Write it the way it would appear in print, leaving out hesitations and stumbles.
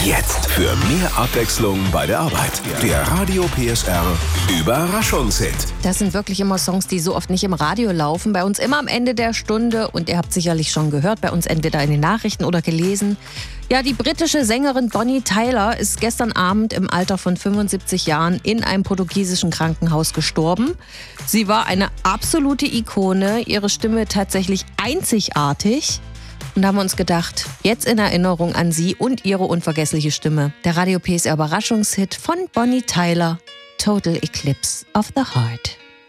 Jetzt für mehr Abwechslung bei der Arbeit. Der Radio PSR Überraschungshit. Das sind wirklich immer Songs, die so oft nicht im Radio laufen. Bei uns immer am Ende der Stunde. Und ihr habt sicherlich schon gehört, bei uns entweder in den Nachrichten oder gelesen. Ja, die britische Sängerin Bonnie Tyler ist gestern Abend im Alter von 75 Jahren in einem portugiesischen Krankenhaus gestorben. Sie war eine absolute Ikone, ihre Stimme tatsächlich einzigartig. Und da haben wir uns gedacht, jetzt in Erinnerung an sie und ihre unvergessliche Stimme. Der Radio PSR Überraschungshit von Bonnie Tyler, Total Eclipse of the Heart.